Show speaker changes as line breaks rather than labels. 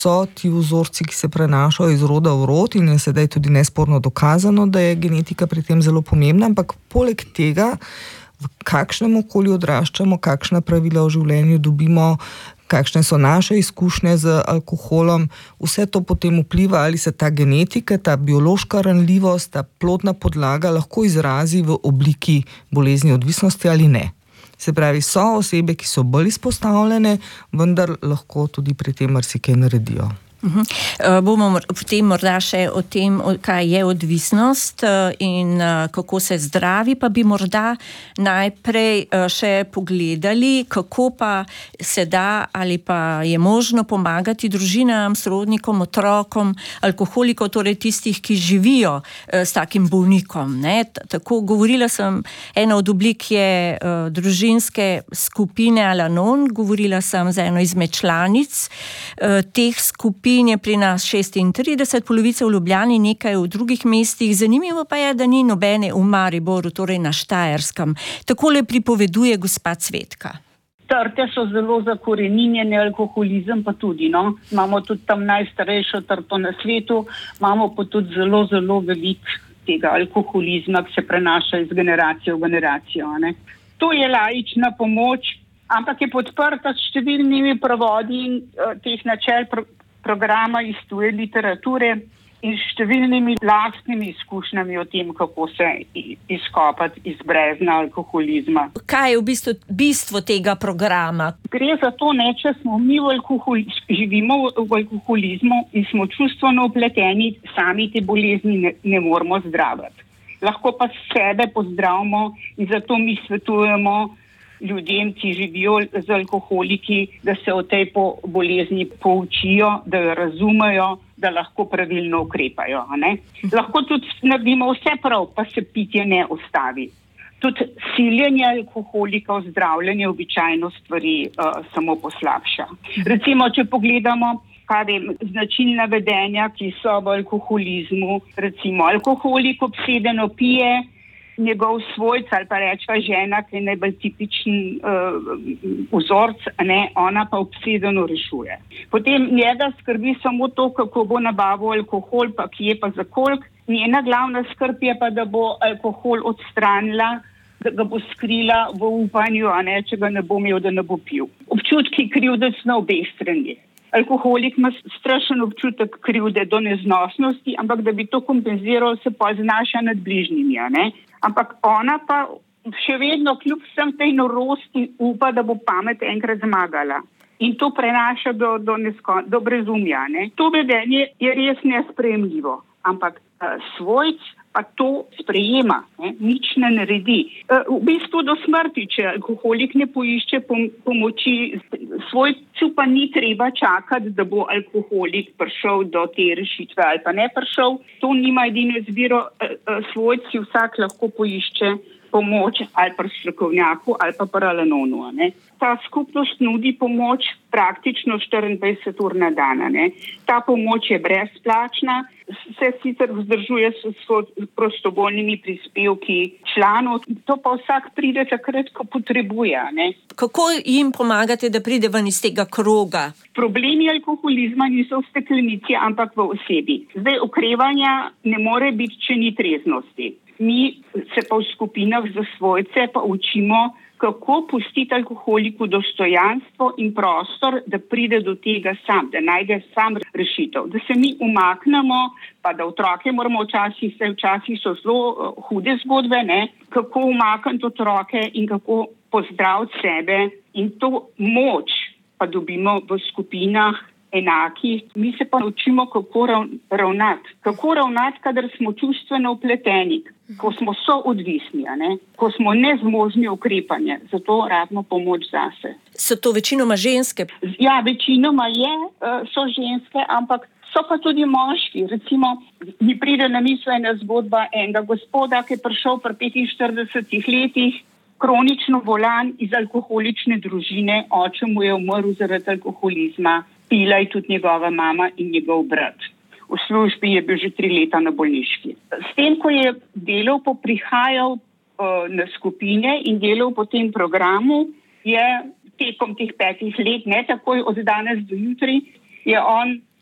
So ti vzorci, ki se prenašajo iz roda v rod in je sedaj tudi nesporno dokazano, da je genetika pri tem zelo pomembna, ampak poleg tega, v kakšnem okolju odraščamo, kakšna pravila v življenju dobimo, kakšne so naše izkušnje z alkoholom, vse to potem vpliva, ali se ta genetika, ta biološka ranljivost, ta plodna podlaga lahko izrazi v obliki bolezni odvisnosti ali ne. Se pravi, so osebe, ki so bolj izpostavljene, vendar lahko tudi pri tem marsikaj naredijo.
Bomo potem morda še o tem, kaj je odvisnost in kako se zdravi, pa bi morda najprej še pogledali, kako pa se da ali pa je možno pomagati družinam, sorodnikom, otrokom, alkoholikov, torej tistih, ki živijo s takim bolnikom. Ne? Tako govorila sem, ena od oblik je družinske skupine Al-Anon, govorila sem z eno izmed članic teh skupin, je pri nas 36, polovica v Ljubljani, nekaj v drugih mestih. Zanimivo pa je, da ni nobene v Mariboru, torej na Štajerskem. Takole pripoveduje gospa Cvetka.
Trte so zelo zakoreninjene, alkoholizem pa tudi, no. Imamo tudi tam najstarejšo trto na svetu, imamo pa tudi zelo, zelo veliko tega alkoholizma, ki se prenaša iz generacije v generacijo, ne. To je laična pomoč, ampak je podprta s številnimi prevodi teh načel programa iz tuje literature in številnimi lastnimi izkušnjami o tem, kako se izkopati iz brezna alkoholizma.
Kaj je v bistvu bistvo tega programa?
Gre za to, ne, če smo mi živimo v alkoholizmu in smo čustveno vpleteni, sami te bolezni ne moramo zdraviti. Lahko pa sebe pozdravimo in zato mi svetujemo ljudem, ki živijo z alkoholiki, da se o tej bolezni poučijo, da jo razumejo, da lahko pravilno ukrepajo. Ne? Lahko tudi naredimo vse prav, pa se pitje ne ustavi. Tudi siljenje alkoholika v zdravljenje običajno stvari samo poslabša. Recimo, če pogledamo, značilna vedenja, ki so v alkoholizmu, recimo alkoholik obsedeno pije, njegov svojc ali pa rečva žena, ki je najbolj tipičen vzorc, ne, ona pa obsedeno rešuje. Potem njega skrbi samo to, kako bo nabavil alkohol, pa kje pa za koliko. Njena glavna skrb je pa, da bo alkohol odstranila, da ga bo skrila v upanju, a ne, če ga ne bo imel, da ne bo pil. Občutki krivde na obeh strani. Alkoholik ima strašen občutek krivde do neznosnosti, ampak da bi to kompenziral, se pa znaša nad bližnjimi, a ne. Ampak ona pa še vedno kljub vsem tej norosti upa, da bo pamet enkrat zmagala. In to prenaša do brezumja, ne. To vedenje je res nesprejemljivo, ampak svojc pa to sprejema, ne, nič ne naredi. V bistvu do smrti, če alkoholik ne poišče pomoči, svojcu pa ni treba čakati, da bo alkoholik prišel do te rešitve ali pa ne prišel. To nima edino izbiro, svojci vsak lahko poišče pomoč ali pri strokovnjaku ali pa pri Al-Anonu, ne. Ta skupnost nudi pomoč praktično 24 ur na dan, ne. Ta pomoč je brezplačna, se sicer vzdržuje s prostovoljnimi prispevki članov, to pa vsak pride takrat, ko potrebuje, ne.
Kako jim pomagate, da pride ven iz tega kroga?
Problemi alkoholizma niso v steklenici, ampak v osebi. Zdaj, okrevanja ne more biti, če ni treznosti. Mi se pa v skupinah za svojce pa učimo, kako pustiti alkoholiku dostojanstvo in prostor, da pride do tega sam, da najde sam rešitev. Da se mi umaknemo, pa da otroke moramo včasih so zelo hude zgodbe, ne, kako umakniti otroke in kako pozdraviti sebe. In to moč pa dobimo v skupinah enakih. Mi se pa učimo, kako ravnati. Kako ravnati, kadar smo čustveno vpleteni, ko smo soodvisni, ne? Ko smo nezmožni ukrepanja. Zato rabimo pomoč zase.
So to večinoma ženske?
Ja, večinoma so ženske, ampak so pa tudi moški. Recimo, mi pride na misel ena zgodba enega gospoda, ki je prišel pri 45 letih, kronično bolan iz alkoholične družine, oče mu je umrl zaradi alkoholizma, pila je tudi njegova mama in njegov brat. V službi je bil že 3 leta na bolniški. S tem, ko je delal, prihajal na skupine in delal po tem programu, je tekom teh 5 let, ne takoj od danes do jutri, je on